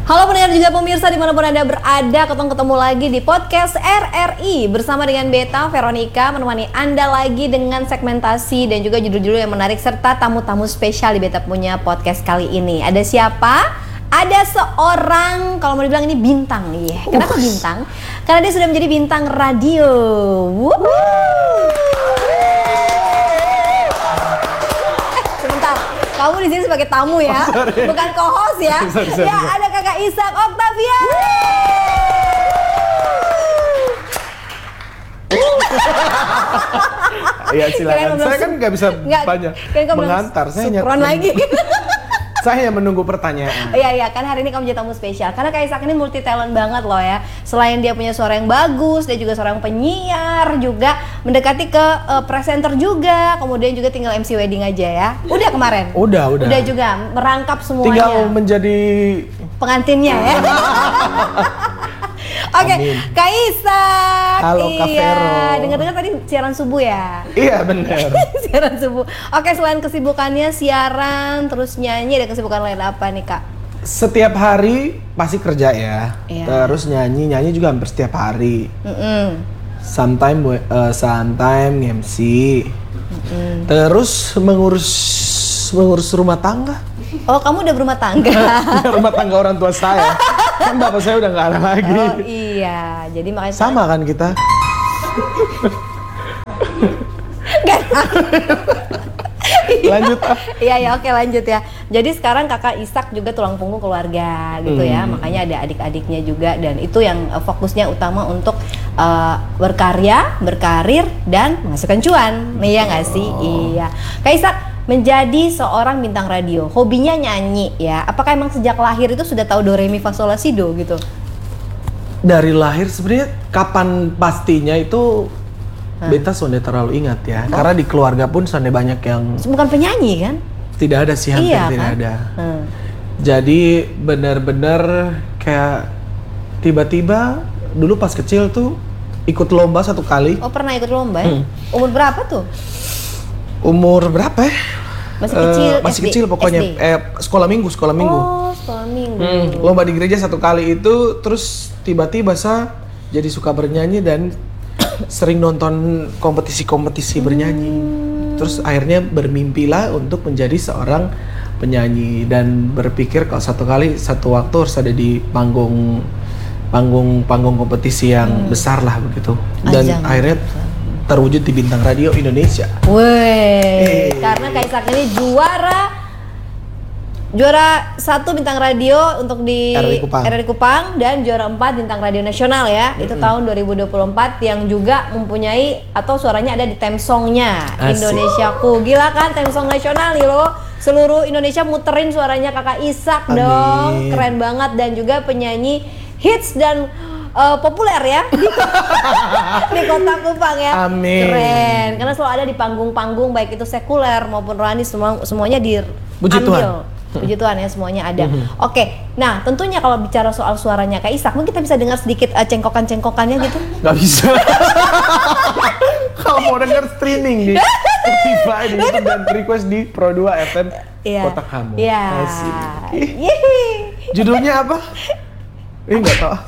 Halo pendengar juga pemirsa dimanapun Anda berada, ketemu lagi di podcast RRI bersama dengan Beta Veronica menemani Anda lagi dengan segmentasi dan juga judul-judul yang menarik serta tamu-tamu spesial di Beta punya podcast kali ini. Ada siapa? Ada seorang, kalau mau dibilang ini bintang, iya. Kenapa bintang? Karena dia sudah menjadi bintang radio. Sebentar, kamu di sini sebagai tamu ya, bukan co-host ya. Sorry. Ya, ada Kakak Ishak Octavia. Ya silakan. Saya kan nggak bisa banyak mengantar. Sukron lagi. Saya menunggu pertanyaan. Iya, kan hari ini kamu jadi tamu spesial. Karena Kak Ishak ini multi talent banget loh ya. Selain dia punya suara yang bagus, dia juga seorang penyiar, juga mendekati ke presenter juga. Kemudian juga tinggal MC wedding aja ya. Udah kemarin? Udah. Udah juga merangkap semuanya. Tinggal menjadi pengantinnya ya. Oke, Kak Ishak. Halo, Kak Vero. Dengar-dengar tadi siaran subuh ya? Iya benar. Siaran subuh. Oke, selain kesibukannya siaran, terus nyanyi, ada kesibukan lain apa nih Kak? Setiap hari pasti kerja ya. Iya. Terus nyanyi juga hampir setiap hari. Sometime MC. Terus mengurus rumah tangga. Oh, kamu udah berumah tangga? Rumah tangga orang tua saya. Kan bapak saya udah nggak ada lagi. Oh iya, jadi makanya sama kan kita. Lanjut ah. Iya, oke lanjut ya. Jadi sekarang Kakak Ishak juga tulang punggung keluarga gitu ya. Makanya ada adik-adiknya juga dan itu yang fokusnya utama untuk berkarya, berkarir dan menghasilkan cuan. Iya nggak sih? Iya. Kak Ishak menjadi seorang bintang radio, hobinya nyanyi ya. Apakah emang sejak lahir itu sudah tahu do re mi fa sol la si do gitu? Dari lahir sebenarnya kapan pastinya itu Beta sonde terlalu ingat ya. Karena di keluarga pun sonde banyak yang bukan penyanyi kan? Tidak ada sih, hampir iya, tidak kan? ada. Jadi benar-benar kayak tiba-tiba dulu pas kecil tuh ikut lomba satu kali. Oh, pernah ikut lomba ya? Umur berapa tuh? Umur berapa ya? Masih kecil, masih SD, kecil pokoknya. SD. Sekolah minggu. Oh, sekolah minggu. Lomba di gereja satu kali itu, terus tiba-tiba saya jadi suka bernyanyi dan sering nonton kompetisi-kompetisi bernyanyi. Terus akhirnya bermimpilah untuk menjadi seorang penyanyi dan berpikir kalau satu waktu harus ada di panggung kompetisi yang besar lah begitu. Dan akhirnya terwujud di Bintang Radio Indonesia. Wih, karena Kak Ishak ini juara 1 bintang radio untuk di RRI Kupang dan juara 4 bintang radio nasional ya. Itu tahun 2024 yang juga mempunyai atau suaranya ada di theme song-nya Indonesiaku. Gila kan theme song nasional nih loh. Seluruh Indonesia muterin suaranya Kakak Ishak dong. Keren banget dan juga penyanyi hits dan populer ya di kota Kupang ya. Amin. Keren, karena selalu ada di panggung-panggung baik itu sekuler maupun rohani, semuanya diambil. Puji Tuhan ya, semuanya ada. Oke, nah tentunya kalau bicara soal suaranya Kak Ishak, mungkin kita bisa dengar sedikit cengkokan-cengkokannya gitu. Gak bisa. Kalau mau denger streaming di Spotify di YouTube dan request di Pro 2 FM Kota Kamu. Iya. Judulnya apa? Enggak tahu.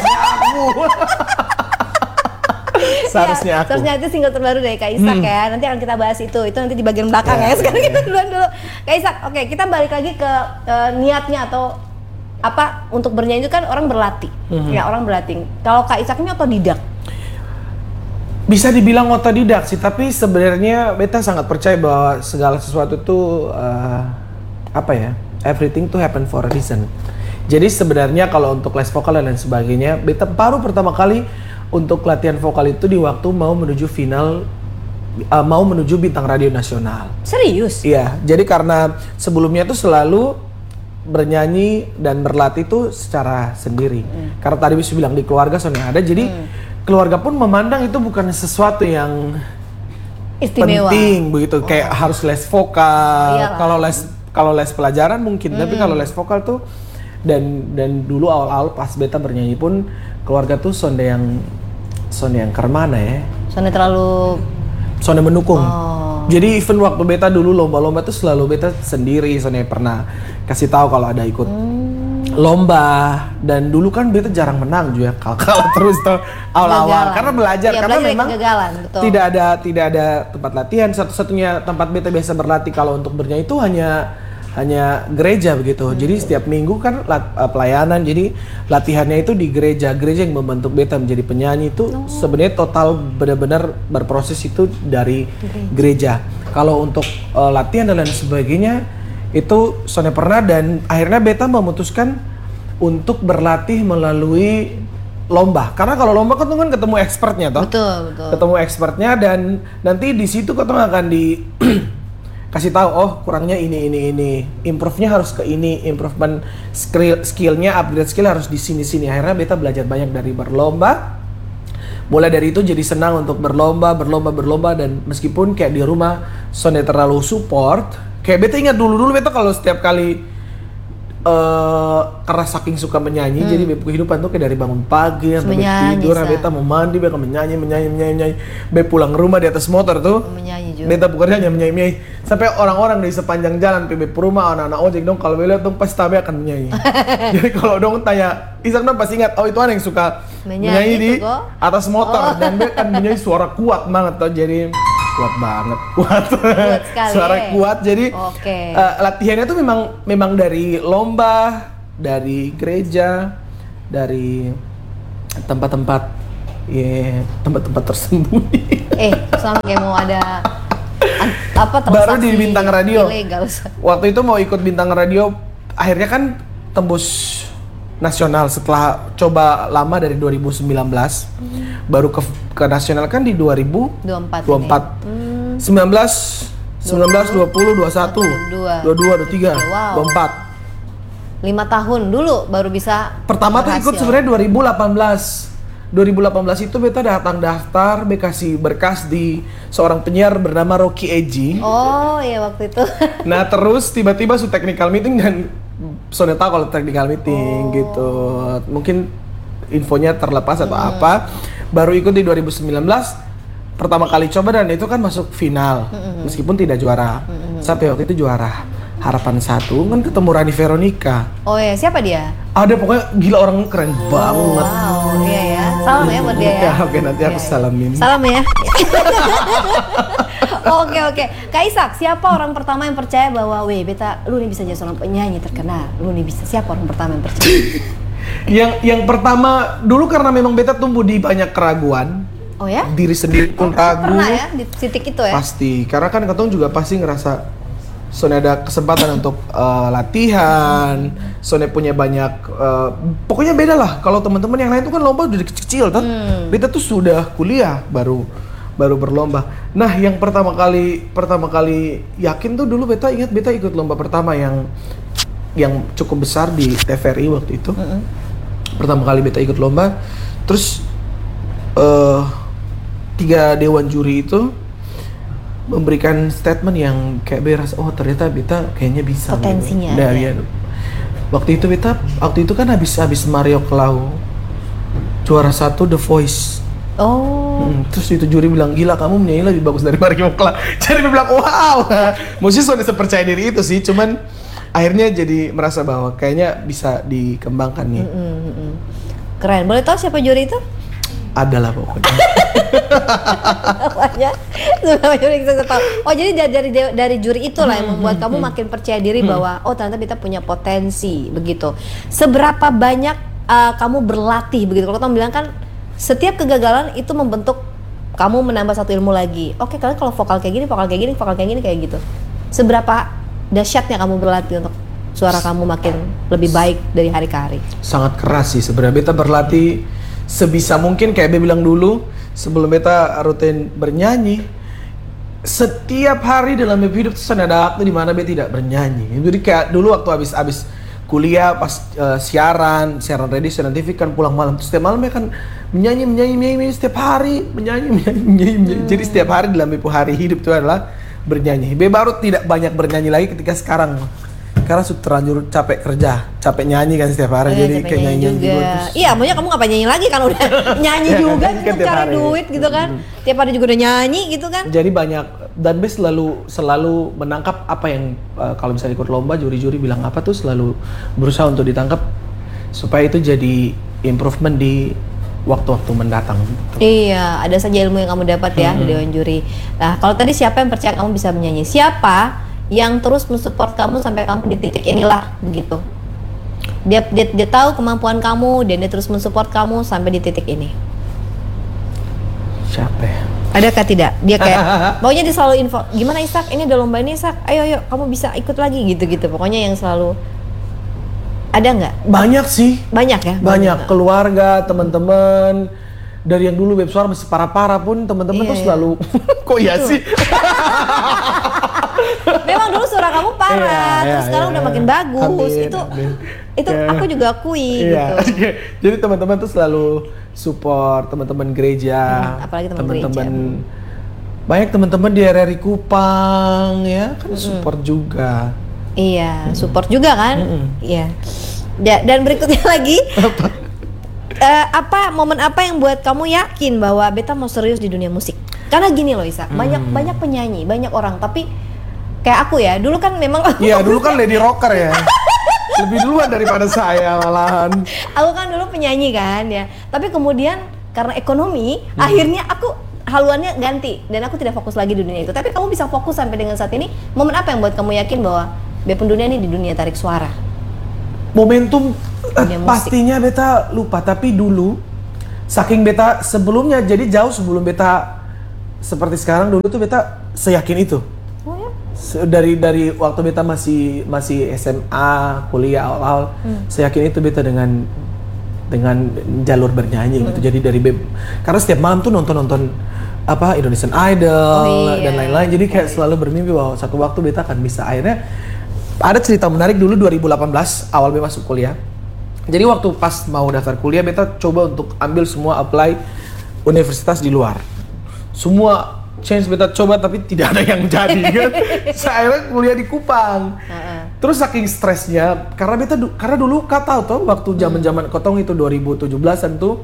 Seharusnya aku. Seharusnya itu single terbaru dari Kak Ishak ya. Nanti akan kita bahas itu nanti di bagian belakang ya. Sekarang kita duluan dulu. Kak Ishak, oke, kita balik lagi ke niatnya atau apa untuk bernyanyi itu kan orang berlatih. Ya, orang berlatih. Kalau Kak Ishak ini otodidak? Bisa dibilang otodidak sih, tapi sebenarnya Beta sangat percaya bahwa segala sesuatu tuh everything to happen for a reason. Jadi sebenarnya kalau untuk les vokal dan lain sebagainya, Beta baru pertama kali untuk latihan vokal itu di waktu mau menuju final, mau menuju Bintang Radio Nasional. Serius? Iya, jadi karena sebelumnya tuh selalu bernyanyi dan berlatih tuh secara sendiri. Karena tadi bisa bilang di keluarga soalnya ada, jadi keluarga pun memandang itu bukan sesuatu yang istimewa, penting begitu. Kayak harus les vokal. Kalau les pelajaran mungkin, tapi kalau les vokal tuh dan dulu awal-awal pas Beta bernyanyi pun keluarga tuh sonde yang kermana ya. Sonde mendukung. Jadi even waktu Beta dulu lomba-lomba tuh selalu Beta sendiri, soalnya pernah kasih tahu kalau ada ikut lomba, dan dulu kan beta jarang menang juga, kalah terus tuh awal-awal karena belajar ya, karena memang betul. tidak ada tempat latihan. Satu-satunya tempat beta biasa berlatih kalau untuk bernyanyi itu hanya gereja begitu. Jadi setiap minggu kan pelayanan, jadi latihannya itu di gereja yang membentuk beta menjadi penyanyi itu sebenarnya total benar-benar berproses itu dari gereja. Kalau untuk latihan dan lain sebagainya itu soalnya pernah, dan akhirnya beta memutuskan untuk berlatih melalui lomba. Karena kalau lomba kan ketemu expertnya toh. Betul. Ketemu expertnya, dan nanti di situ ketemu akan di kasih tahu, oh kurangnya ini, improve-nya harus ke ini, improvement skillnya, upgrade skill harus di sini. Akhirnya beta belajar banyak dari berlomba. Mulai dari itu jadi senang untuk berlomba, dan meskipun kayak di rumah soalnya terlalu support, kayak beta ingat dulu beta kalau setiap kali karena saking suka menyanyi, jadi kehidupan tuh kayak dari bangun pagi sampai tidur, beta mau mandi, beta menyanyi, beta pulang rumah di atas motor tuh menyanyi juga. Beta bukannya hanya menyanyi, sampai orang-orang di sepanjang jalan PB rumah, anak-anak ojek dong kalau beliau tuh pasti tabe akan menyanyi. Jadi kalau dong tanya Isak dong pasti ingat, oh itu anak yang suka menyanyi di atas motor, dan beta kan menyanyi suara kuat banget tuh, jadi kuat banget, suara kuat. Jadi latihannya tuh memang dari lomba, dari gereja, dari tempat-tempat tersembunyi. Sama kayak mau ada apa transaksi baru di Bintang Radio ilegal. Waktu itu mau ikut Bintang Radio, akhirnya kan tembus nasional setelah coba lama dari 2019. Baru ke nasional kan di 2024. 19, 20, 21, 22, 23, 24. 5 tahun dulu baru bisa. Pertama tuh ikut sebenarnya 2018 itu beta datang daftar, beta kasih berkas di seorang penyiar bernama Rocky Eji. Oh iya waktu itu. Nah terus tiba-tiba su technical meeting, dan soalnya tahu kalau technical meeting gitu, mungkin infonya terlepas atau apa. Baru ikut di 2019 pertama kali coba, dan itu kan masuk final meskipun tidak juara. Sampai waktu itu juara Harapan 1 kan ketemu Rani Veronica. Oh ya, siapa dia? Ada pokoknya gila, orang keren banget. Wow, iya ya. Salam ya buat dia ya. Oke, nanti aku salamin. Salam ya. Oke. Kak Isak, siapa orang pertama yang percaya bahwa beta lu nih bisa jadi seorang penyanyi terkenal? Lu nih bisa. Siapa orang pertama yang percaya? yang pertama dulu, karena memang beta tumbuh di banyak keraguan. Oh ya? Diri sendiri pun ragu. Pernah ya di titik itu ya? Pasti, karena kan ketong juga pasti ngerasa Soalnya ada kesempatan untuk latihan, soalnya punya banyak, pokoknya beda lah. Kalau teman-teman yang lain tuh kan lomba udah kecil-kecil kan, beta tuh sudah kuliah baru berlomba. Nah, yang pertama kali yakin tuh dulu beta ingat beta ikut lomba pertama yang cukup besar di TVRI waktu itu. Pertama kali beta ikut lomba, terus 3 dewan juri itu memberikan statement yang kayak beres, oh ternyata beta kayaknya bisa potensinya gitu. Ya. Waktu itu kan habis Mario Clau juara 1 The Voice. Terus itu juri bilang, gila kamu menyanyi lebih bagus dari Mario Clau. Jadi dia bilang, wow. Mesti sudah percaya diri itu sih, cuman akhirnya jadi merasa bahwa kayaknya bisa dikembangkan nih. Keren. Boleh tahu siapa juri itu? Adalah pokoknya. Oh, jadi dari juri itulah yang membuat kamu makin percaya diri bahwa oh ternyata kita punya potensi begitu. Seberapa banyak kamu berlatih begitu? Kalau kamu bilang kan setiap kegagalan itu membentuk kamu menambah satu ilmu lagi. Oke, kalian kalau vokal kayak gini kayak gitu. Seberapa dahsyatnya kamu berlatih untuk suara kamu makin lebih baik dari hari ke hari? Sangat keras sih sebenarnya. Beta berlatih sebisa mungkin, kayak Be bilang dulu sebelum beta rutin bernyanyi, setiap hari dalam hidup tuh ada waktu di mana beta tidak bernyanyi. Jadi kayak dulu waktu habis kuliah pas siaran radio, siaran TV kan pulang malam, terus setiap malam ya kan menyanyi setiap hari, menyanyi. Jadi setiap hari dalam hari hidup itu adalah bernyanyi. Be baru tidak banyak bernyanyi lagi ketika sekarang, karena sudah terlanjur capek kerja, capek nyanyi kan setiap hari, jadi kayak nyanyi juga. Iya, maunya kamu ngapain nyanyi lagi kan udah nyanyi juga untuk cari duit gitu kan. Tiap hari juga udah nyanyi gitu kan. Jadi banyak, dan Be selalu menangkap apa yang kalau misalnya ikut lomba juri-juri bilang apa tuh selalu berusaha untuk ditangkap supaya itu jadi improvement di waktu-waktu mendatang. Iya, ada saja ilmu yang kamu dapat ya dari Dewan Juri. Nah, kalau tadi siapa yang percaya kamu bisa menyanyi? Siapa yang terus mensupport kamu sampai kamu di titik inilah begitu? Dia tahu kemampuan kamu dan dia terus mensupport kamu sampai di titik ini. Siapa ya? Adakah tidak? Dia kayak pokoknya dia selalu info, gimana Ishak? Ini ada lomba ini Ishak. Ayo kamu bisa ikut lagi gitu-gitu. Pokoknya yang selalu ada nggak? Banyak sih. Banyak ya? Banyak keluarga, teman-teman. Dari yang dulu web suara masih parah-parah pun teman-teman tuh selalu kok ya sih? Memang dulu suara kamu parah, terus sekarang udah makin bagus. Itu aku juga akui gitu. Jadi teman-teman tuh selalu support teman-teman gereja, apalagi teman-teman banyak teman-teman di RRI Kupang ya kan support juga. Iya, support juga kan? Iya. Dan berikutnya lagi momen apa yang buat kamu yakin bahwa beta mau serius di dunia musik? Karena gini loh Isa, banyak penyanyi, banyak orang, tapi kayak aku ya, dulu kan memang iya, dulu kan lady rocker ya. Lebih duluan daripada saya malahan. Aku kan dulu penyanyi kan ya. Tapi kemudian karena ekonomi, akhirnya aku haluannya ganti dan aku tidak fokus lagi di dunia itu. Tapi kamu bisa fokus sampai dengan saat ini. Momen apa yang buat kamu yakin bahwa beta dunia ini di dunia tarik suara? Momentum pastinya beta lupa, tapi dulu saking beta sebelumnya, jadi jauh sebelum beta seperti sekarang, dulu tuh beta seyakin itu. Dari waktu beta masih SMA, kuliah awal-awal, saya yakin itu beta dengan jalur bernyanyi gitu. Jadi karena setiap malam tuh nonton Indonesian Idol dan lain-lain. Jadi kayak selalu bermimpi bahwa satu waktu beta akan bisa. Akhirnya ada cerita menarik dulu 2018 awal beta masuk kuliah. Jadi waktu pas mau daftar kuliah beta coba untuk ambil semua apply universitas di luar. Semua change beta coba tapi tidak ada yang jadi kan. Saya kuliah di Kupang. Terus saking stresnya karena dulu kau tahu tuh waktu zaman kotong itu 2017an tuh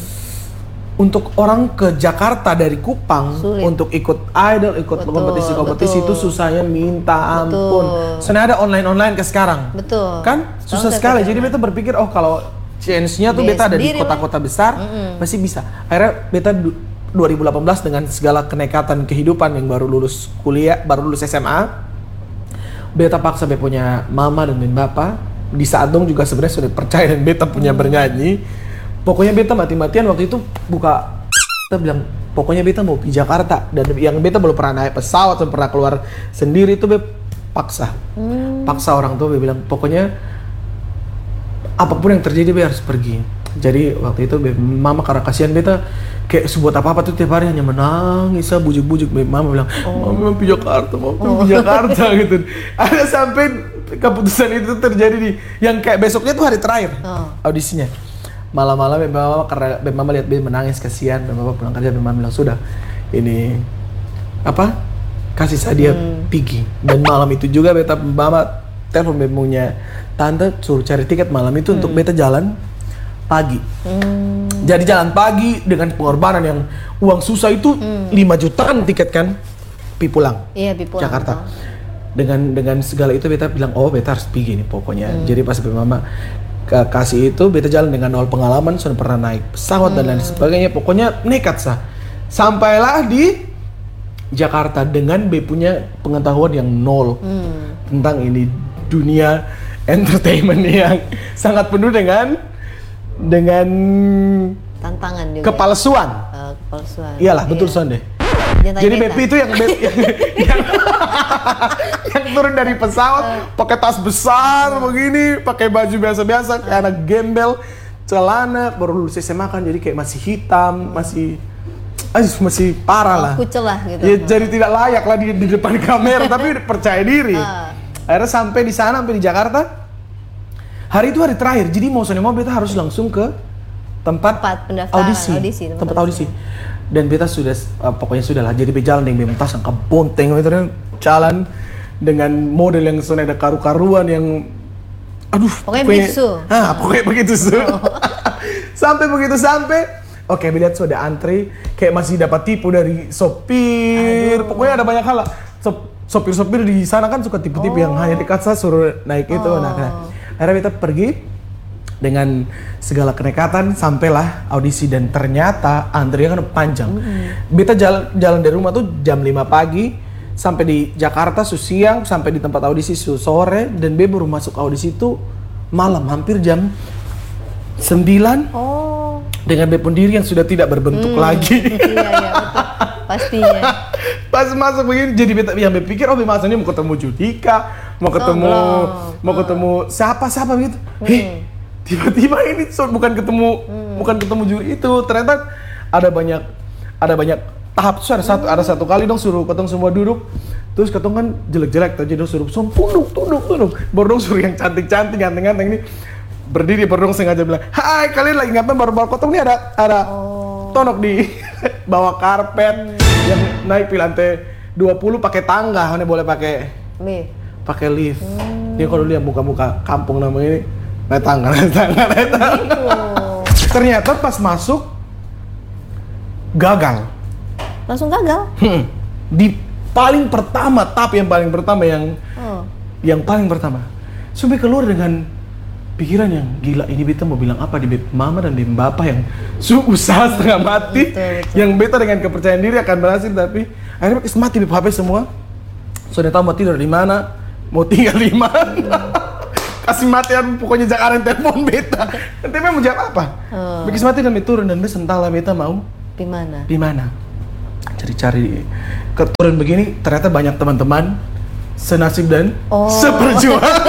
untuk orang ke Jakarta dari Kupang sulit. Untuk ikut idol, ikut kompetisi itu susahnya minta ampun. Soalnya ada online ke sekarang. Betul. Kan susah sekali. Jadi beta berpikir kalau chance-nya tuh beta ada di kota-kota besar pasti bisa. Akhirnya beta 2018 dengan segala kenekatan kehidupan yang baru lulus kuliah, baru lulus SMA, beta paksa beta punya mama dan bapak. Di saat dong juga sebenarnya sudah percaya dan beta punya bernyanyi. Pokoknya beta mati-matian waktu itu beta bilang pokoknya beta mau pergi Jakarta, dan yang beta belum pernah naik pesawat dan pernah keluar sendiri itu beta paksa orang tua beta bilang pokoknya apapun yang terjadi beta harus pergi. Jadi waktu itu mama karena kasihan beta kayak sebuat apa-apa tuh tiap hari hanya menangis, bujuk-bujuk mama bilang mama mau pergi Jakarta gitu. Ada sampai keputusan itu terjadi yang kayak besoknya tuh hari terakhir audisinya. Malam-malam mama lihat beta menangis kasihan, dan bapak pulang kerja mama bilang sudah ini kasih saya dia pergi. Dan malam itu juga beta mama telepon bemunya tante suruh cari tiket malam itu untuk beta jalan pagi. Jadi jalan pagi dengan pengorbanan yang uang susah itu 5 jutaan tiket kan, pulang. Iya, pulang Jakarta. Dengan segala itu beta bilang beta harus pergi nih pokoknya. Jadi pas mama kasih itu beta jalan dengan nol pengalaman, sudah pernah naik pesawat dan lain sebagainya. Pokoknya nekat sampailah di Jakarta dengan punya pengetahuan yang nol tentang ini dunia entertainment yang sangat penuh dengan tantangan juga. Kepalsuan. Iyalah, betul Son deh. Jadi Bepi itu yang turun dari pesawat pakai tas besar begini, pakai baju biasa-biasa kayak anak gembel, celana baru lulus SMA kan, jadi kayak masih hitam, masih parah lah. Kucel lah gitu. Ya, jadi tidak layak lah di depan kamera tapi percaya diri. Akhirnya sampai di Jakarta. Hari itu hari terakhir, jadi mau beta harus langsung ke tempat audisi. Dan beta sudah pokoknya sudah lah, jadi beta jalan dengan tas angka bonteng itu jalan dengan model yang ada karu-karuan yang pokoknya begitu. Pokoknya begitu sampai oke, lihat sudah antri kayak masih dapat tipu dari sopir. Pokoknya ada banyak hal lah. Sopir-sopir di sana kan suka tipu-tipu yang hanya dekat saya suruh naik itu. Nah, akhirnya beta pergi Dengan segala kenekatan sampailah audisi dan ternyata antrian kan panjang. Beta jalan dari rumah tuh jam 5 pagi sampai di Jakarta siang, sampai di tempat audisi sore, dan baru masuk audisi itu malam hampir jam 9. Oh. Dengan bepon diri yang sudah tidak berbentuk lagi. Iya betul. Pastinya. Pas masuk begini jadi beta yang berpikir masanya mau ketemu Judika, mau ketemu siapa gitu. Tiba-tiba ini bukan ketemu juri itu. Ternyata ada banyak tahap. Ada satu kali dong suruh ketemu semua duduk. Terus ketemu kan jelek-jelek tadi dong suruh tunduk. Baru dong suruh yang cantik-cantik ganteng-ganteng ini berdiri, baru dong sengaja bilang, "Hai, kalian lagi ngapain?" Baru ketemu nih ada tonok di bawah karpet yang naik di lantai 20 pakai tangga, mana boleh pakai lift. Dia kalau lihat muka-muka kampung namanya ini naik tangga. Ternyata pas masuk gagal. Langsung gagal? Di paling pertama, yang paling pertama. Sampai keluar dengan pikiran yang gila, ini beta mau bilang apa di mama dan di bapak yang usaha setengah mati. Betul. Yang beta dengan kepercayaan diri akan berhasil, tapi akhirnya mati di HP semua. Sudah tahu mau tidur di mana, mau tinggal di mana. Kasih matian pokoknya Jakarta telepon beta. Nanti mau jawab apa? Begitu mati dan turun dan beta entahlah beta mau di mana. Cari-cari keturun begini, ternyata banyak teman-teman senasib dan seperjuangan.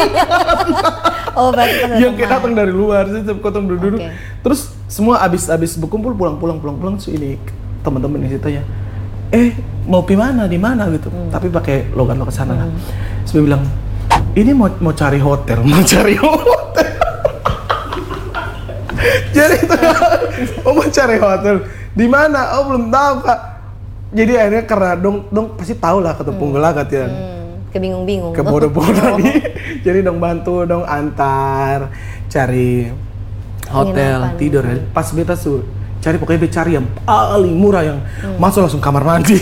Yang kayak datang dari luar, ketemu duduk. Terus semua abis berkumpul pulang ini teman-teman di situ ya. Mau di mana gitu. Tapi pakai logat sana lah. Terus dia bilang, ini mau cari hotel. Jadi itu mau cari hotel di mana? Belum tahu Kak. Jadi akhirnya karena dong pasti tahu lah ketemu gelagat ya. Kebingung-bingung. Kebodoh-bodoh nih. Jadi dong bantu dong antar cari hotel tidur. Pas beta cari pokoknya cari yang paling murah yang masuk langsung kamar mandi.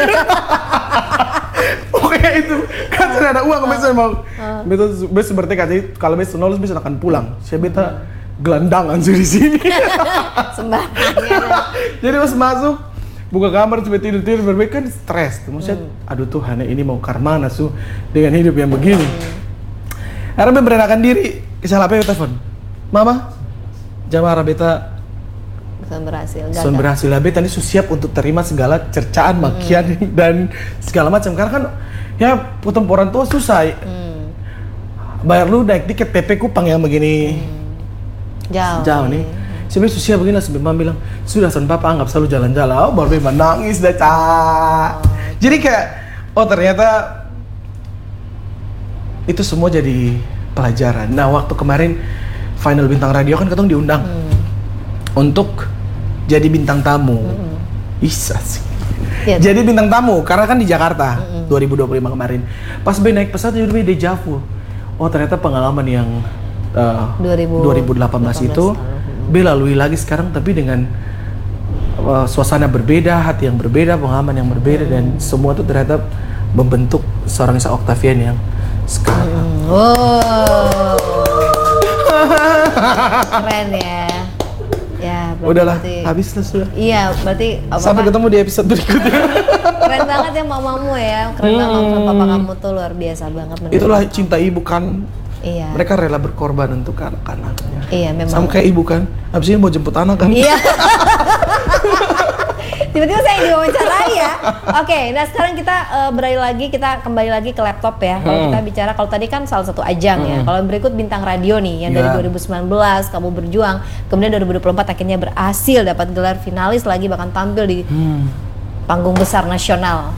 Pokoknya itu kan sudah ada uang biasanya mau. Beta bertekad jadi kalau beta lulus beta akan pulang. Saya beta gelandangan di sini. Sembarangan. Jadi pas masuk buka kamar coba tidur berbaik kan stres. Maksudnya aduh Tuhan ini mau karmana dengan hidup yang begini. Akhirnya memberanikan diri salah apa telepon. Mama, jangan marah beta. Sun berhasil lah beta ini siap untuk terima segala cercaan, makian dan segala macam karena kan ya potong orang tua susah. Bayar lu naik tiket PP Kupang yang begini. Jauh nih. Sebenarnya Susia begini lah, mama bilang, sudah son papa anggap selalu jalan-jalan. Baru memang nangis dah Jadi kayak, ternyata itu semua jadi pelajaran. Nah waktu kemarin final Bintang Radio kan ketemu diundang untuk jadi bintang tamu. Bisa sih. Jadi bintang tamu karena kan di Jakarta 2025 kemarin. Pas naik pesawat jadi dejavu. Ternyata pengalaman yang 2018 itu lalui lagi sekarang tapi dengan suasana berbeda, hati yang berbeda, pengalaman yang berbeda dan semua itu ternyata membentuk seorang Isa Octavian yang sekarang. Keren ya. Ya, udahlah, habis lah sudah. Iya, berarti sampai ketemu di episode berikutnya. Keren banget ya mamamu ya. Keren banget sama papa kamu tuh luar biasa banget. Itulah cinta ibu kan. Iya. Mereka rela berkorban untuk anak-anaknya. Iya, memang. Sama kayak ibu kan. Habis ini mau jemput anak kan. Iya. Tiba-tiba saya diwawancarai ya. Oke, nah sekarang kita kembali lagi ke laptop ya. Kalau kita bicara, kalau tadi kan salah satu ajang ya. Kalau berikut Bintang Radio nih, yang dari 2019 kamu berjuang, kemudian 2024 akhirnya berhasil dapat gelar finalis lagi, bahkan tampil di panggung besar nasional.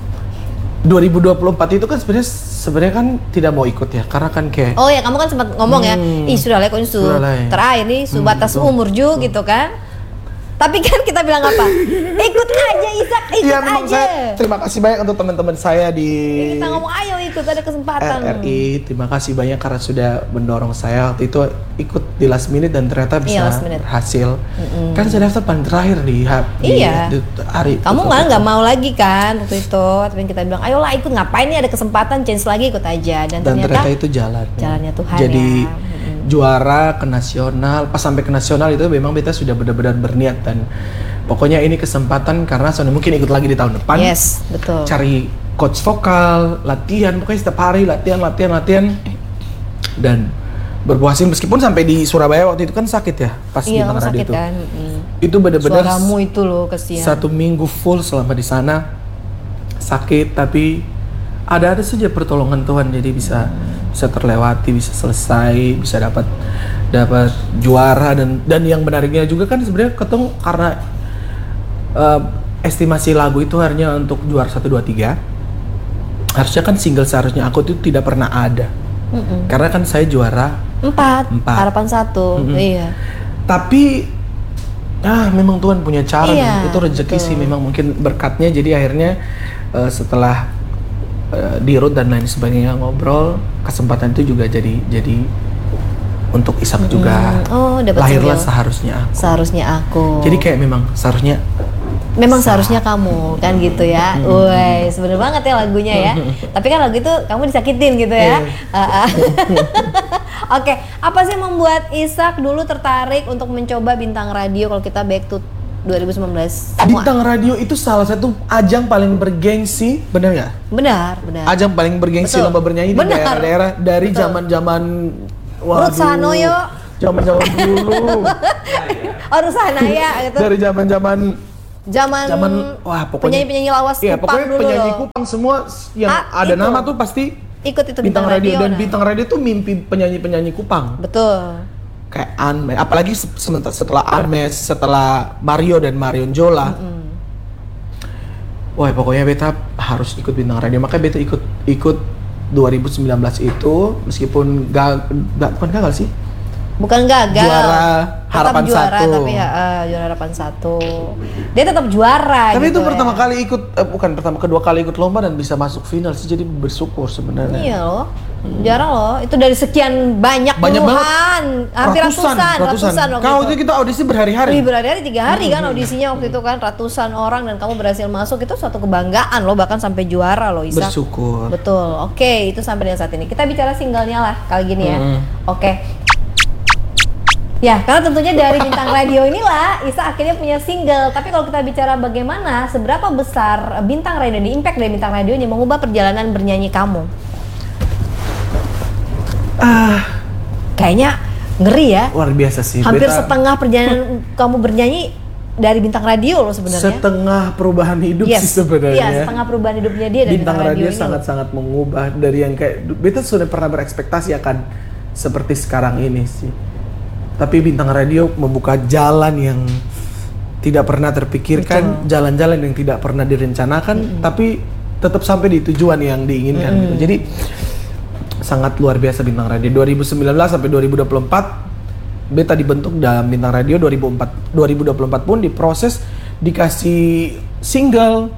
2024 itu kan sebenarnya kan tidak mau ikut ya, karena kan kayak kamu kan sempat ngomong ya, sudah lah terakhir nih batas umur juga gitu kan. Tapi kan kita bilang apa? Ikut aja Isak, ikut aja. Terima kasih banyak untuk teman-teman saya di kita ngomong ayo ikut, ada kesempatan. RRI, terima kasih banyak karena sudah mendorong saya waktu itu ikut di last minute dan ternyata bisa berhasil. Kan saya daftar paling terakhir di hari. Kamu nggak mau lagi kan waktu itu, tapi kita bilang ayolah ikut, ngapain nih ada kesempatan, chance lagi ikut aja dan ternyata itu jalannya Tuhan jadi ya. juara ke nasional. Pas sampai ke nasional itu memang beta sudah benar-benar berniat dan pokoknya ini kesempatan karena soalnya mungkin ikut lagi di tahun depan. Yes, betul. Cari coach vokal, latihan, pokoknya setiap hari latihan dan berpuasa meskipun sampai di Surabaya waktu itu kan sakit ya pas Iya, bintang radio sakit itu. kan. Itu benar-benar Suaramu itu loh kesian. 1 minggu full selama di sana sakit, tapi ada saja pertolongan Tuhan jadi bisa terlewati, bisa selesai, bisa dapat juara dan yang menariknya juga kan sebenarnya ketemu karena estimasi lagu itu hanya untuk juara 1, 2, 3. Harusnya kan single seharusnya aku itu tidak pernah ada. Karena kan saya juara 4. Harapan 1. Iya. Tapi memang Tuhan punya cara. Iya, itu rezeki betul. sih memang mungkin berkatnya. Jadi akhirnya setelah di road dan lain sebagainya ngobrol, kesempatan itu juga jadi untuk Ishak juga. Oh, dapat lahirlah single. seharusnya aku. Jadi kayak memang seharusnya kamu kan gitu ya. Woi, sebener banget ya lagunya ya. Tapi kan lagu itu kamu disakitin gitu ya. Oke, apa sih membuat Ishak dulu tertarik untuk mencoba bintang radio kalau kita back to 2019 semua? Bintang radio itu salah satu ajang paling bergengsi, benar nggak? Benar. Ajang paling bergengsi lomba bernyanyi di daerah-daerah dari zaman-zaman Ruth Sanoyo. Zaman-zaman dulu. Ruth Sanaya gitu. Dari zaman wah pokoknya penyanyi lawas iya, Kupang pokoknya dulu penyanyi loh. Kupang semua yang ada itu. nama tuh pasti Ikut itu bintang radio dan nah. bintang radio tuh mimpi penyanyi Kupang. Betul. Kayak Anmes, apalagi setelah Anmes, setelah Mario dan Marion Jola. Wah, pokoknya beta harus ikut bintang radio. Makanya beta ikut 2019 itu meskipun bukan gagal sih. Bukan gagal. Juara harapan juara, 1. Tapi juara harapan 1. Dia tetap juara. Tapi gitu itu pertama ya. kali ikut, kedua kali ikut lomba dan bisa masuk final sih, jadi bersyukur sebenarnya. Iya loh, jarang loh. Itu dari sekian banyak puluhan, hampir ratusan waktu Kalau itu. kita audisi berhari-hari. Berhari-hari 3 hari kan audisinya waktu itu kan, ratusan orang dan kamu berhasil masuk, itu suatu kebanggaan loh, bahkan sampai juara loh Ishak. Bersyukur. Betul. Oke, itu sampai dengan saat ini. Kita bicara singlenya lah kali gini ya. Oke. Ya, karena tentunya dari bintang radio inilah Ishak akhirnya punya single. Tapi kalau kita bicara bagaimana, seberapa besar bintang radio, di impact dari bintang radio ini mengubah perjalanan bernyanyi kamu? Kayaknya ngeri ya. Luar biasa sih. Hampir setengah perjalanan kamu bernyanyi dari bintang radio loh sebenarnya. Setengah perubahan hidup sih sebenarnya. Iya, setengah perubahan hidupnya dia dari bintang radio ini sangat-sangat mengubah dari yang kayak beta sudah pernah berekspektasi akan seperti sekarang ini sih. Tapi bintang radio membuka jalan yang tidak pernah terpikirkan, jalan-jalan yang tidak pernah direncanakan, tapi tetap sampai di tujuan yang diinginkan gitu. Jadi sangat luar biasa bintang radio. 2019 sampai 2024 beta dibentuk dalam bintang radio. 2024 pun diproses, dikasih single,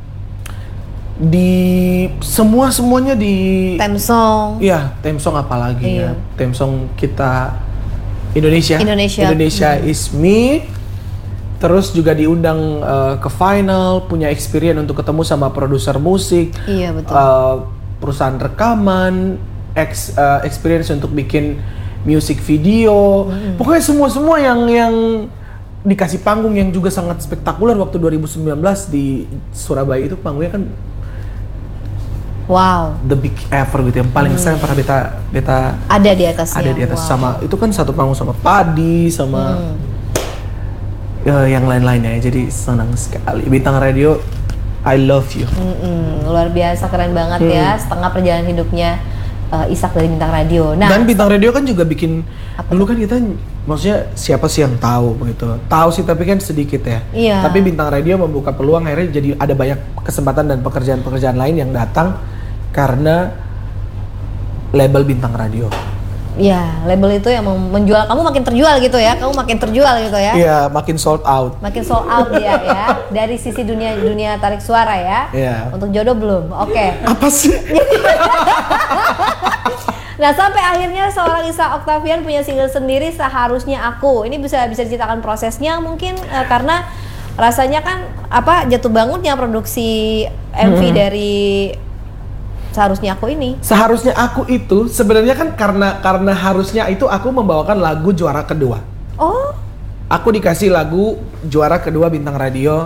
di semuanya di theme song. Iya, theme song apalagi ya. Theme song kita Indonesia is me. Terus juga diundang ke final, punya experience untuk ketemu sama produser musik. Iya, betul. Perusahaan rekaman, experience untuk bikin music video. Pokoknya semua yang dikasih panggung yang juga sangat spektakuler waktu 2019 di Surabaya itu, panggungnya kan wow, the big ever gitu, yang paling besar yang pernah beta ada di atasnya. Ada di atas, sama itu kan satu panggung sama Padi sama yang lain-lainnya. Jadi senang sekali. Bintang radio, I love you. Luar biasa, keren banget ya, setengah perjalanan hidupnya Ishak dari bintang radio. Nah, dan bintang radio kan juga bikin dulu kan kita, maksudnya siapa sih yang tahu begitu? Tahu sih tapi kan sedikit ya. Iya. Tapi bintang radio membuka peluang, akhirnya jadi ada banyak kesempatan dan pekerjaan-pekerjaan lain yang datang karena label bintang radio. Iya, label itu yang menjual kamu, makin terjual gitu ya. Kamu makin terjual gitu ya. Iya, makin sold out. Makin sold out dia ya. Dari sisi dunia tarik suara ya. Iya. Untuk jodoh belum. Oke. Apa sih? Nah, sampai akhirnya seorang Ishak Octavian punya single sendiri, Seharusnya Aku. Ini bisa diceritakan prosesnya mungkin, karena rasanya kan jatuh bangunnya produksi MV dari seharusnya aku ini. Seharusnya aku itu sebenarnya kan karena harusnya itu aku membawakan lagu juara kedua. Oh. Aku dikasih lagu juara kedua Bintang Radio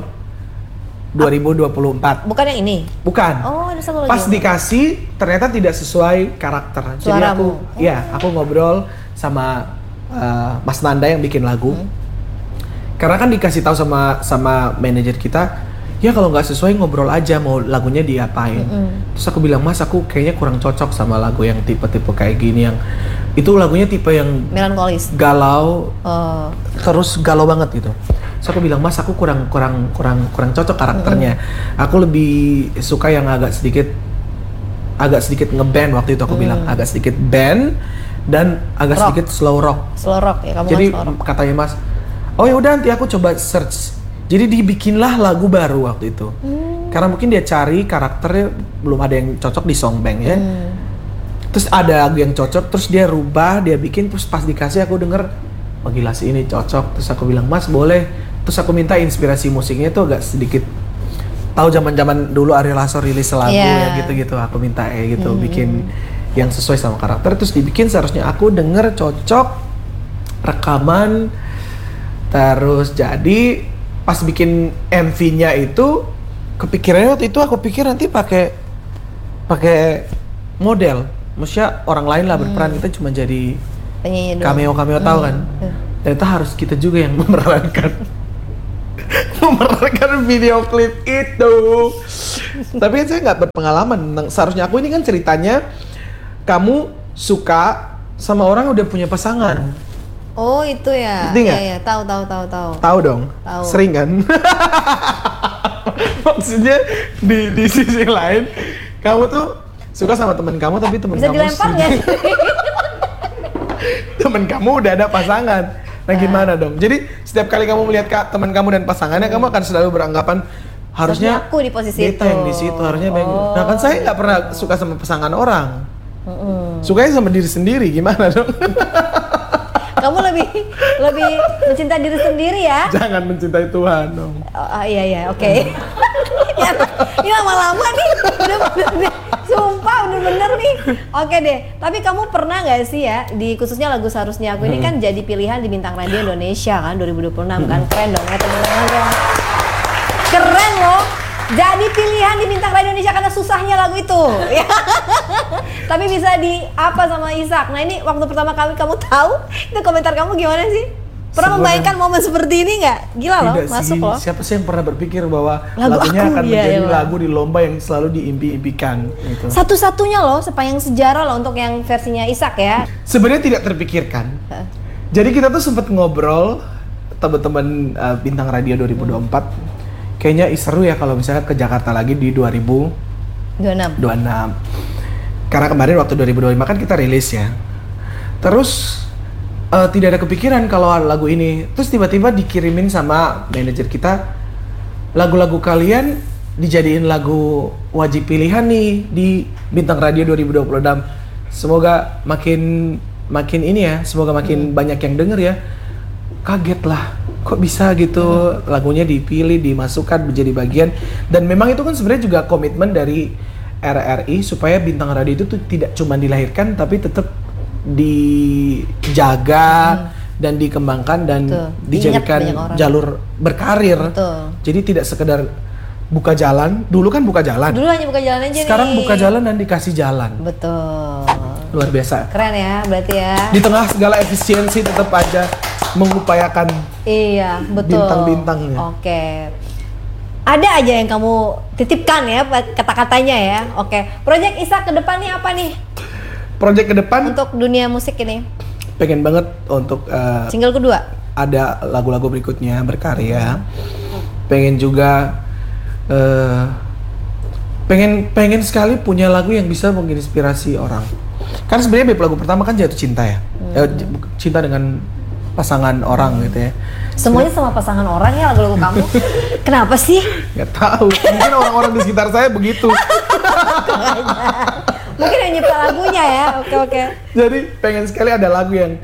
2024. Bukan yang ini? Bukan. Oh, ada satu lagi. Pas dikasih ternyata tidak sesuai karakter. Jadi aku ngobrol sama Mas Nanda yang bikin lagu. Karena kan dikasih tahu sama manajer kita, ya kalau nggak sesuai ngobrol aja mau lagunya diapain. Terus aku bilang, Mas, aku kayaknya kurang cocok sama lagu yang tipe-tipe kayak gini, yang itu lagunya tipe yang melankolis, galau, terus galau banget gitu. Terus aku bilang, Mas, aku kurang cocok karakternya. Aku lebih suka yang agak sedikit ngeband waktu itu. Aku bilang agak sedikit band dan agak sedikit slow rock. Slow rock ya kamu. Jadi slow rock. Katanya Mas, oh ya udah nanti aku coba search. Jadi dibikinlah lagu baru waktu itu. Karena mungkin dia cari karakternya belum ada yang cocok di Songbank ya. Terus ada lagu yang cocok, terus dia rubah, dia bikin, terus pas dikasih aku denger, oh gila sih ini cocok. Terus aku bilang, Mas boleh. Terus aku minta inspirasi musiknya itu agak sedikit, tahu zaman dulu Ari Lasso rilis lagu ya gitu-gitu. Aku minta gitu bikin yang sesuai sama karakter. Terus dibikin seharusnya aku denger cocok, rekaman, terus jadi pas bikin MV-nya itu kepikirannya waktu itu aku pikir nanti pakai model, maksudnya orang lain lah berperan, kita cuma jadi cameo tahu kan. Ternyata harus kita juga yang memerankan video klip itu. Tapi saya nggak berpengalaman. Seharusnya aku ini kan ceritanya kamu suka sama orang udah punya pasangan. Oh itu ya. Iya, tahu. Tahu dong. Tahu. Sering kan? Maksudnya di sisi lain kamu tuh suka sama teman kamu tapi teman kamu dilempar nggak? Teman kamu udah ada pasangan. Nah gimana dong? Jadi setiap kali kamu melihat teman kamu dan pasangannya, kamu akan selalu beranggapan harusnya aku di posisi itu. yang di situ harusnya Nah kan saya nggak pernah suka sama pasangan orang. Sukanya sama diri sendiri, gimana dong? Kamu lebih mencintai diri sendiri ya? Jangan mencintai Tuhan dong. Iya, oke. Ya, ini lama-lama nih, bener-bener sumpah bener-bener nih. Oke deh, tapi kamu pernah nggak sih ya, di khususnya lagu Seharusnya Aku ini kan jadi pilihan di Bintang Radio Indonesia kan 2026 kan, keren dong ya teman-teman. Keren loh, jadi pilihan di Bintang Radio Indonesia karena susahnya lagu itu. Tapi bisa di apa sama Ishak. Nah ini waktu pertama kali kamu tahu, itu komentar kamu gimana sih? Pernah membayangkan momen seperti ini nggak? Gila loh, masuk loh. Siapa sih yang pernah berpikir bahwa lagunya akan menjadi lagu di lomba yang selalu diimpi-impikan gitu. Satu-satunya loh sepanjang sejarah loh untuk yang versinya Ishak ya. Sebenarnya tidak terpikirkan. Jadi kita tuh sempat ngobrol teman-teman Bintang Radio 2024. Kayaknya seru ya kalau misalnya ke Jakarta lagi di 2026. Karena kemarin waktu 2025 kan kita rilis ya. Terus tidak ada kepikiran kalau lagu ini. Terus tiba-tiba dikirimin sama manajer kita, lagu-lagu kalian dijadiin lagu wajib pilihan nih di Bintang Radio 2026. Semoga makin ini ya, semoga makin banyak yang denger ya. Kaget lah, kok bisa gitu lagunya dipilih, dimasukkan menjadi bagian. Dan memang itu kan sebenarnya juga komitmen dari RRI supaya Bintang Radio itu tuh tidak cuma dilahirkan tapi tetap dijaga dan dikembangkan dan dijadikan jalur berkarir. Jadi tidak sekedar buka jalan. Dulu kan buka jalan. Dulu hanya buka jalan aja. Sekarang buka jalan dan dikasih jalan. Betul. Luar biasa. Keren ya, berarti ya. Di tengah segala efisiensi tetap aja mengupayakan. Iya, betul. Bintang-bintangnya. Oke. Ada aja yang kamu titipkan ya kata-katanya ya. Oke. Project Ishak ke depan nih apa nih? Project ke depan untuk dunia musik ini. Pengen banget untuk single kedua. Ada lagu-lagu berikutnya berkarya. Pengen juga pengen sekali punya lagu yang bisa menginspirasi orang. Kan sebenarnya lagu pertama kan jatuh cinta ya. Cinta dengan pasangan orang gitu ya. Semuanya sama pasangan orang ya lagu-lagu kamu. Kenapa sih? Gak tahu. Mungkin orang-orang di sekitar saya begitu. Mungkin yang nyipta lagunya ya. Oke. Jadi pengen sekali ada lagu yang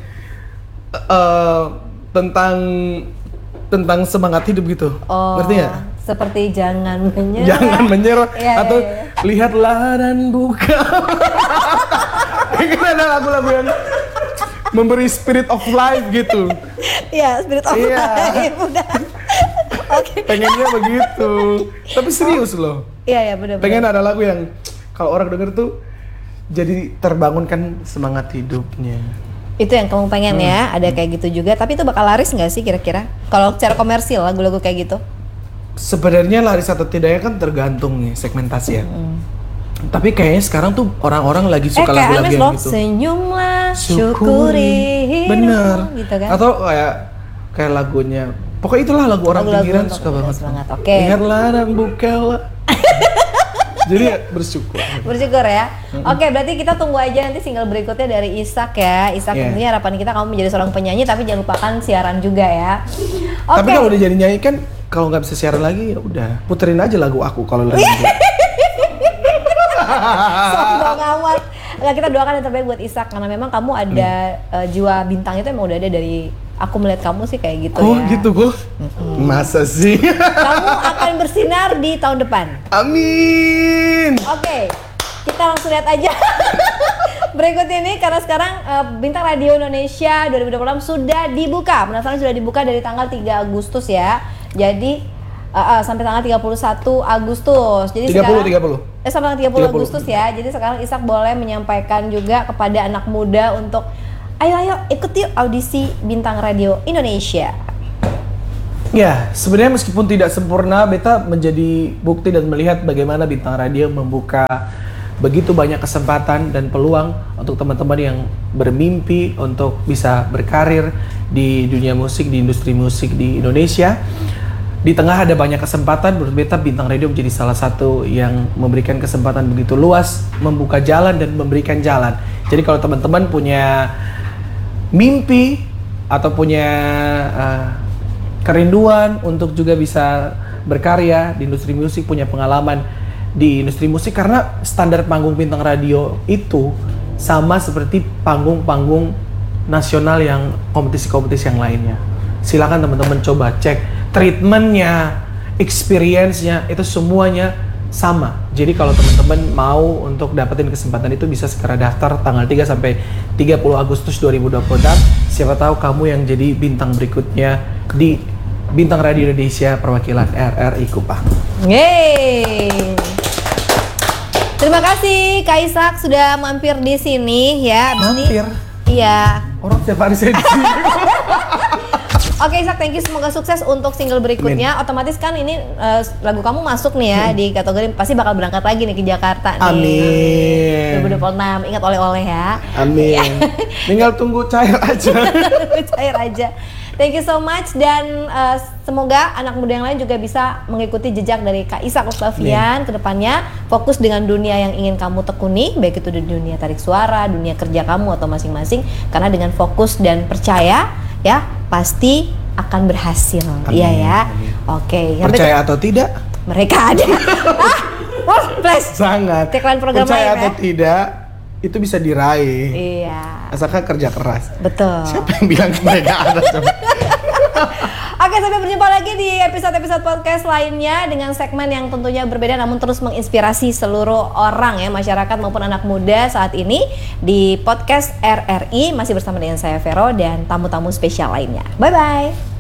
tentang semangat hidup gitu. Ngerti nggak? Seperti jangan menyerah. Jangan menyerah atau Lihatlah dan buka. Kan ada lagu-lagu yang memberi spirit of life gitu. Iya, spirit of life. Udah. Oke. Pengennya begitu. Tapi serius loh. Iya, benar. Pengen ada lagu yang kalau orang denger tuh jadi terbangunkan semangat hidupnya. Itu yang kamu pengen ya, ada kayak gitu juga. Tapi itu bakal laris nggak sih kira-kira? Kalau secara komersil lagu-lagu kayak gitu? Sebenarnya laris atau tidaknya kan tergantung nih segmentasi ya. Tapi kayaknya sekarang tuh orang-orang lagi suka lagu-lagu yang gitu. Senyumlah, syukuri. Bener. Gitu kan? Atau kayak lagunya. Pokoknya itulah lagu orang pinggiran suka banget. Oke. Lihatlah dan bukalah. Jadi bersyukur. Bersyukur ya. Oke, berarti kita tunggu aja nanti single berikutnya dari Ishak ya. Ishak tentunya harapan kita kamu menjadi seorang penyanyi, tapi jangan lupakan siaran juga ya. Tapi kalau udah jadi nyanyi kan, kalau nggak bisa siaran lagi ya udah puterin aja lagu aku kalau lagi. Sombong amat. Nah, kita doakan yang terbaik buat Ishak karena memang kamu ada jiwa bintang itu emang udah ada dari aku melihat kamu sih kayak gitu ya. Oh gitu kok? Masa sih? Kamu akan bersinar di tahun depan. Amin. Oke, kita langsung lihat aja berikut ini karena sekarang Bintang Radio Indonesia 2026 sudah dibuka. Pendaftaran sudah dibuka dari tanggal 3 Agustus ya. Jadi sampai tanggal 31 Agustus. Jadi 30. Sampai tanggal 30 Agustus ya. Jadi sekarang Ishak boleh menyampaikan juga kepada anak muda untuk ayo ikut yuk audisi Bintang Radio Indonesia. Ya, sebenarnya meskipun tidak sempurna, beta menjadi bukti dan melihat bagaimana Bintang Radio membuka begitu banyak kesempatan dan peluang untuk teman-teman yang bermimpi untuk bisa berkarir di dunia musik, di industri musik di Indonesia. Di tengah ada banyak kesempatan, menurut beta Bintang Radio menjadi salah satu yang memberikan kesempatan begitu luas, membuka jalan dan memberikan jalan. Jadi kalau teman-teman punya mimpi atau punya kerinduan untuk juga bisa berkarya di industri musik, punya pengalaman di industri musik, karena standar panggung Bintang Radio itu sama seperti panggung-panggung nasional yang kompetisi-kompetisi yang lainnya. Silakan teman-teman coba cek treatmentnya, experience-nya, itu semuanya sama. Jadi kalau teman-teman mau untuk dapetin kesempatan itu bisa segera daftar tanggal 3 sampai 30 Agustus 2026. Siapa tahu kamu yang jadi bintang berikutnya di Bintang Radio Indonesia perwakilan RRI Kupang. Yeay. Terima kasih Kak Ishak sudah mampir di sini ya. Mampir? Iya. Orang tiap hari saya di sini. Oke Ishak, thank you, semoga sukses untuk single berikutnya. Amin. Otomatis kan ini lagu kamu masuk nih ya di kategori pasti bakal berangkat lagi nih ke Jakarta nih. Amin. 2026, ingat oleh-oleh ya. Amin. Tinggal tunggu cair aja. Cair aja. Thank you so much dan semoga anak muda yang lain juga bisa mengikuti jejak dari Kak Ishak Octavian ke depannya, fokus dengan dunia yang ingin kamu tekuni, baik itu di dunia tarik suara, dunia kerja kamu atau masing-masing, karena dengan fokus dan percaya ya pasti akan berhasil. Iya ya. Oke. Percaya atau tidak? Mereka ada. Plus. Sangat. Tagline program percaya lain, atau tidak itu bisa diraih. Iya. Asalkan kerja keras. Betul. Siapa yang bilang mereka ada? Oke, sampai berjumpa lagi di episode-episode podcast lainnya dengan segmen yang tentunya berbeda namun terus menginspirasi seluruh orang ya, masyarakat maupun anak muda saat ini di podcast RRI, masih bersama dengan saya Vero dan tamu-tamu spesial lainnya. Bye-bye.